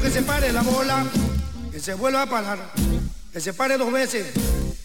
que se pare la bola, que se vuelva a parar, que se pare 2 veces.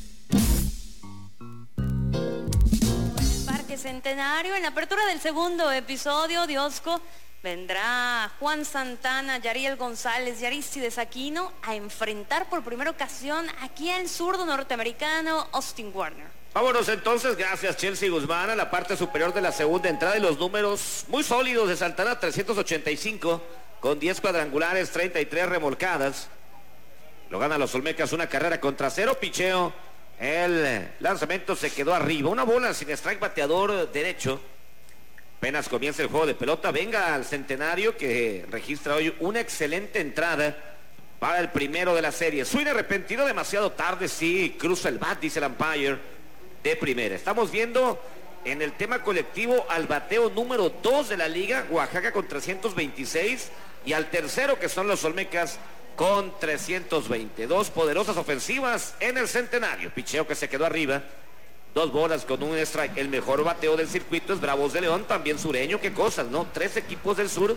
Parque Centenario, en la apertura del segundo episodio, Diosco, vendrá Juan Santana, Yariel González y Arístides Aquino a enfrentar por primera ocasión aquí al zurdo norteamericano Austin Warner. Vámonos entonces, gracias Chelsea Guzmán, a la parte superior de la segunda entrada y los números muy sólidos de Santana, 385, con 10 cuadrangulares, 33 remolcadas. Lo gana los Olmecas, una carrera contra 0 picheo. El lanzamiento se quedó arriba, una bola sin strike, bateador derecho. Apenas comienza el juego de pelota. Venga al Centenario, que registra hoy una excelente entrada para el primero de la serie. Swing arrepentido demasiado tarde, sí, cruza el bat, dice el umpire de primera. Estamos viendo en el tema colectivo al bateo número 2 de la liga, Oaxaca con 326, y al tercero, que son los Olmecas, con 320. Dos poderosas ofensivas en el Centenario. Picheo que se quedó arriba. 2 bolas con un strike. El mejor bateo del circuito es Bravos de León, también sureño. Qué cosas, ¿no? 3 equipos del sur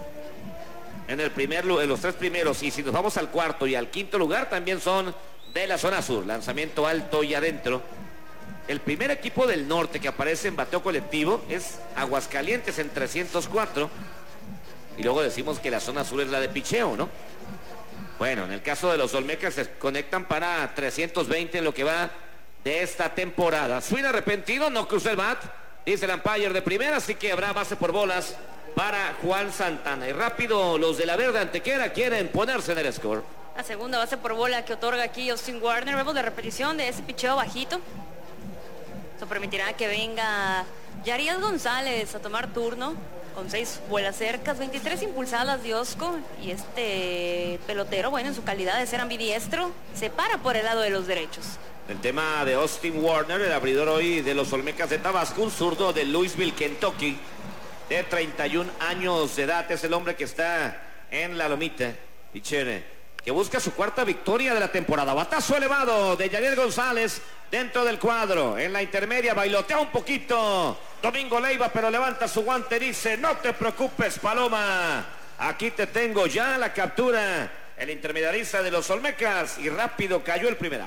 en los 3 primeros. Y si nos vamos al cuarto y al quinto lugar, también son de la zona sur. Lanzamiento alto y adentro. El primer equipo del norte que aparece en bateo colectivo es Aguascalientes en 304. Y luego decimos que la zona sur es la de picheo, ¿no? Bueno, en el caso de los Olmecas se conectan para 320 en lo que va de esta temporada. Swing arrepentido, no cruza el bat, dice el umpire de primera, así que habrá base por bolas para Juan Santana. Y rápido, los de la verde Antequera quieren ponerse en el score. La segunda base por bola que otorga aquí Austin Warner. Vemos la repetición de ese picheo bajito. Eso permitirá que venga Yariel González a tomar turno con 6 vuelas cercas, 23 impulsadas Diosco, y este pelotero, bueno, en su calidad de ser ambidiestro, se para por el lado de los derechos. El tema de Austin Warner, el abridor hoy de los Olmecas de Tabasco, un zurdo de Louisville, Kentucky, de 31 años de edad, es el hombre que está en la lomita, pitcher, que busca su 4ª victoria de la temporada. Batazo elevado de Yariel González dentro del cuadro, en la intermedia, bailotea un poquito Domingo Leiva, pero levanta su guante, dice: no te preocupes, Paloma, aquí te tengo ya la captura. El intermediarista de los Olmecas, y rápido cayó el primer out.